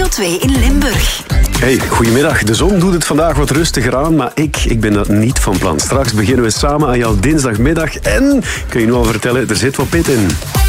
2 in Limburg. Hey, goedemiddag. De zon doet het vandaag wat rustiger aan, maar ik ben dat niet van plan. Straks beginnen we samen aan jouw dinsdagmiddag en, ik kan je nu al vertellen, er zit wat pit in.